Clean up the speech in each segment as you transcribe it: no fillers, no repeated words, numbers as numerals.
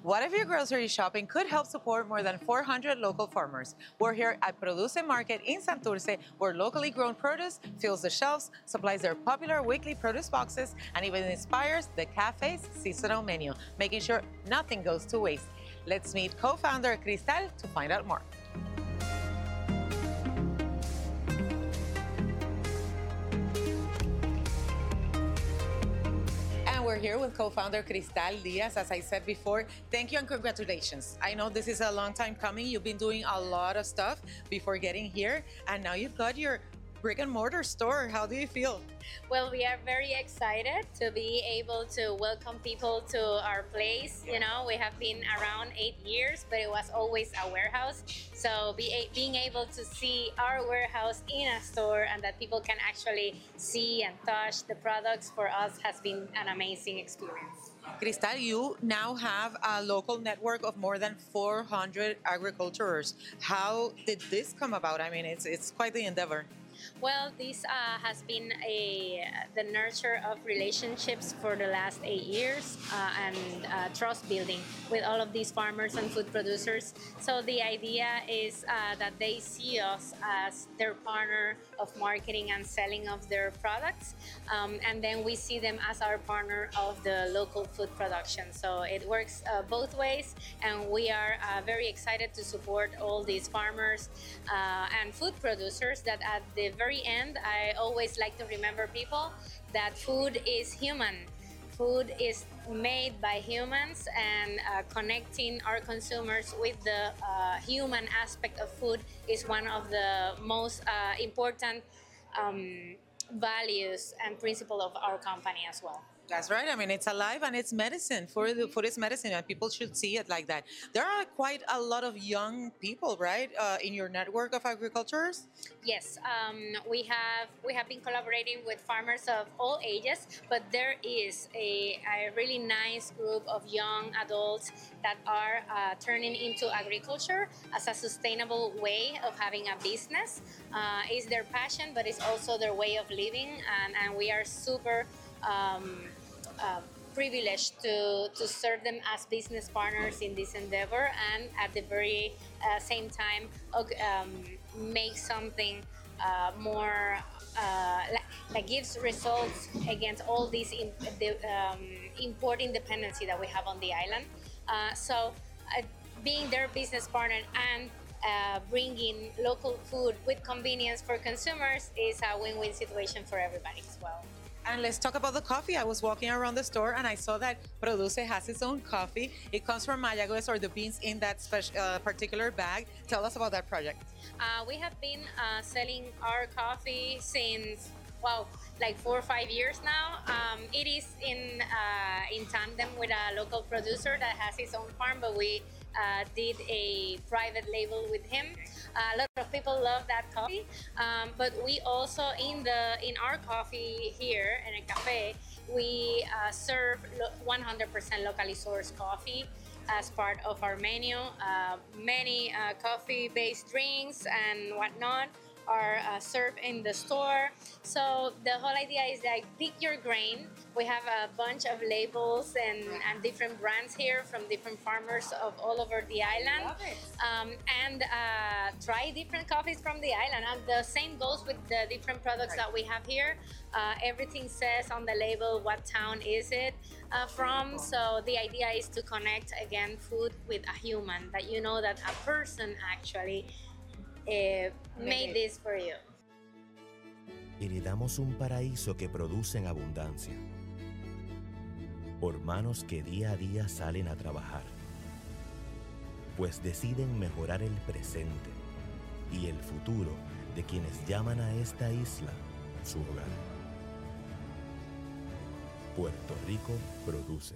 What if your grocery shopping could help support more than 400 local farmers? We're here at Produce Market in Santurce, where locally grown produce fills the shelves, supplies their popular weekly produce boxes, and even inspires the cafe's seasonal menu, making sure nothing goes to waste. Let's meet co-founder Cristal to find out more. We're here with co-founder Cristal Diaz. As I said before, thank you and congratulations. I know this is a long time coming. You've been doing a lot of stuff before getting here, and now you've got your brick and mortar store. How do you feel? Well, we are very excited to be able to welcome people to our place. You know, we have been around 8 years, but it was always a warehouse. So being able to see our warehouse in a store and that people can actually see and touch the products for us has been an amazing experience. Cristal, you now have a local network of more than 400 agriculturers. How did this come about? I mean, it's quite the endeavor. Well, this has been the nurture of relationships for the last 8 years and trust building with all of these farmers and food producers. So the idea is that they see us as their partner of marketing and selling of their products, and then we see them as our partner of the local food production. So it works both ways, and we are very excited to support all these farmers and food producers that at the very end, I always like to remember people that food is human. Food is made by humans, and connecting our consumers with the human aspect of food is one of the most important values and principle of our company as well. That's right. I mean, it's alive and it's medicine. Food is medicine, and people should see it like that. There are quite a lot of young people, right, in your network of agriculturers? Yes, we have been collaborating with farmers of all ages, but there is a really nice group of young adults that are turning into agriculture as a sustainable way of having a business. It's their passion, but it's also their way of living, and we are super privileged to serve them as business partners in this endeavor, and at the very same time make something more that gives results against all these import dependency that we have on the island. So being their business partner and bringing local food with convenience for consumers is a win-win situation for everybody as well. And let's talk about the coffee. I was walking around the store and I saw that Produce has its own coffee. It comes from Mayagüez, or the beans in that particular bag. Tell us about that project. We have been selling our coffee since, like 4 or 5 years now. It is in tandem with a local producer that has his own farm, but we did a private label with him. A lot of people love that coffee, but we also in our coffee here in a cafe, we serve 100% locally sourced coffee as part of our menu. Many coffee-based drinks and whatnot are served in the store. So the whole idea is like pick your grain. We have a bunch of labels and different brands here from different farmers of all over the island. And try different coffees from the island. And the same goes with the different products that we have here. Everything says on the label what town is it from. So the idea is to connect again food with a human, that you know that a person actually made this for you. Heredamos un paraíso que produce en abundancia, por manos que día a día salen a trabajar, pues deciden mejorar el presente y el futuro de quienes llaman a esta isla su hogar. Puerto Rico produce.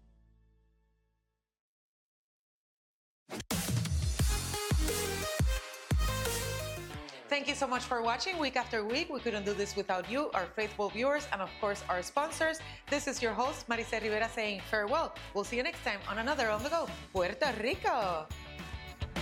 Thank you so much for watching week after week. We couldn't do this without you, our faithful viewers, and of course our sponsors. This is your host, Maricel Rivera, saying farewell. We'll see you next time on another On The Go, Puerto Rico.